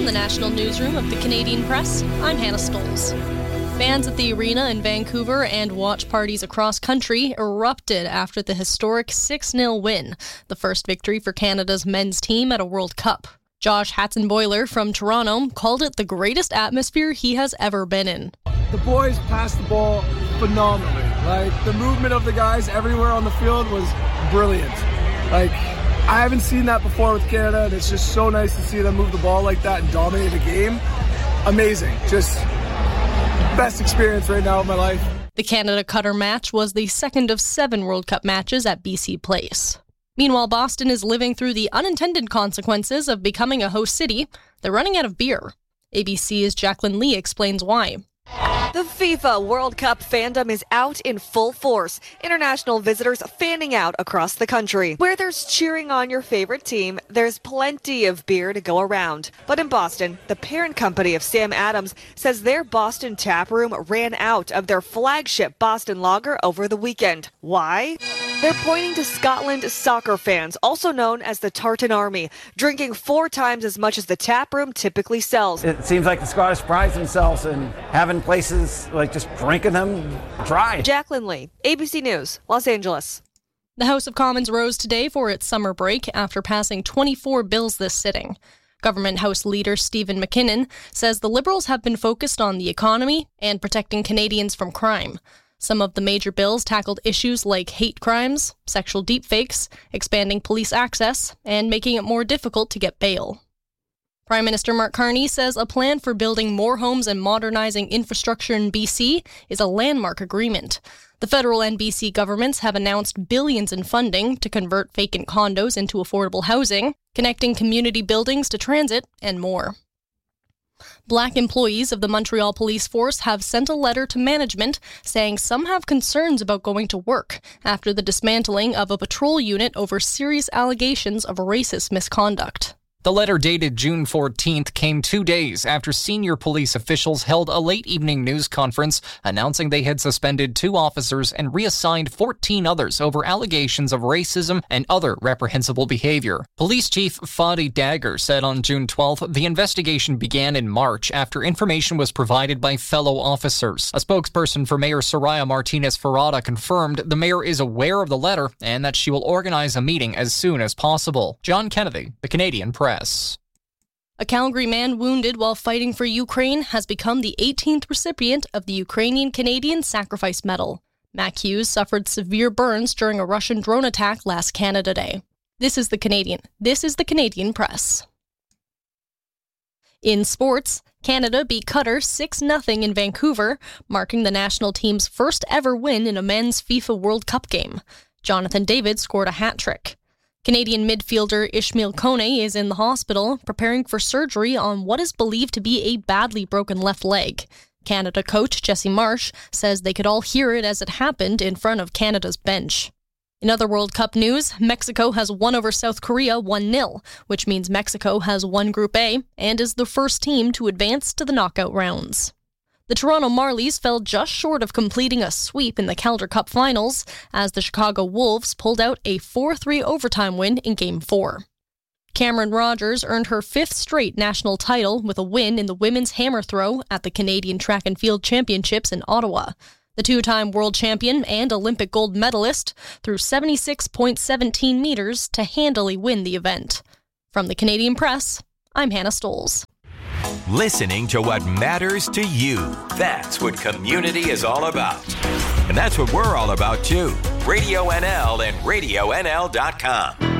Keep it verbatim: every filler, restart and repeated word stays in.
the national newsroom of the Canadian Press, I'm Hannah Stoles. Fans at the arena in Vancouver and watch parties across country erupted after the historic six nil win, the first victory for Canada's men's team at a World Cup. Josh Hatzenboiler from Toronto called it the greatest atmosphere he has ever been in. The boys passed the ball phenomenally. Like, the movement of the guys everywhere on the field was brilliant. Like, I haven't seen that before with Canada, and it's just so nice to see them move the ball like that and dominate a game. Amazing. Just best experience right now of my life. The Canada-Qatar match was the second of seven World Cup matches at B C Place. Meanwhile, Boston is living through the unintended consequences of becoming a host city. They're running out of beer. A B C's Jacqueline Lee explains why. The FIFA World Cup fandom is out in full force. International visitors fanning out across the country. Where there's cheering on your favorite team, there's plenty of beer to go around. But in Boston, the parent company of Sam Adams says their Boston tap room ran out of their flagship Boston Lager over the weekend. Why? They're pointing to Scotland soccer fans, also known as the Tartan Army, drinking four times as much as the tap room typically sells. It seems like the Scottish pride themselves in having places like just drinking them dry. Jacqueline Lee, A B C News, Los Angeles. The House of Commons rose today for its summer break after passing twenty-four bills this sitting. Government House Leader Stephen McKinnon says the Liberals have been focused on the economy and protecting Canadians from crime. Some of the major bills tackled issues like hate crimes, sexual deepfakes, expanding police access, and making it more difficult to get bail. Prime Minister Mark Carney says a plan for building more homes and modernizing infrastructure in B C is a landmark agreement. The federal and B C governments have announced billions in funding to convert vacant condos into affordable housing, connecting community buildings to transit, and more. Black employees of the Montreal Police Force have sent a letter to management saying some have concerns about going to work after the dismantling of a patrol unit over serious allegations of racist misconduct. The letter dated June fourteenth came two days after senior police officials held a late-evening news conference announcing they had suspended two officers and reassigned fourteen others over allegations of racism and other reprehensible behavior. Police Chief Fadi Dagger said on June twelfth the investigation began in March after information was provided by fellow officers. A spokesperson for Mayor Soraya Martinez-Ferrada confirmed the mayor is aware of the letter and that she will organize a meeting as soon as possible. John Kennedy, The Canadian Press. A Calgary man wounded while fighting for Ukraine has become the eighteenth recipient of the Ukrainian-Canadian Sacrifice Medal. Mac Hughes suffered severe burns during a Russian drone attack last Canada Day. This is the Canadian. This is the Canadian Press. In sports, Canada beat Qatar six nothing in Vancouver, marking the national team's first ever win in a men's FIFA World Cup game. Jonathan David scored a hat trick. Canadian midfielder Ishmael Kone is in the hospital, preparing for surgery on what is believed to be a badly broken left leg. Canada coach Jesse Marsh says they could all hear it as it happened in front of Canada's bench. In other World Cup news, Mexico has won over South Korea one nil, which means Mexico has won Group A and is the first team to advance to the knockout rounds. The Toronto Marlies fell just short of completing a sweep in the Calder Cup finals as the Chicago Wolves pulled out a four three overtime win in Game four. Cameron Rogers earned her fifth straight national title with a win in the women's hammer throw at the Canadian Track and Field Championships in Ottawa. The two-time world champion and Olympic gold medalist threw seventy-six point one seven meters to handily win the event. From the Canadian Press, I'm Hannah Stoles. Listening to what matters to you. That's what community is all about. And that's what we're all about, too. Radio N L and radio N L dot com.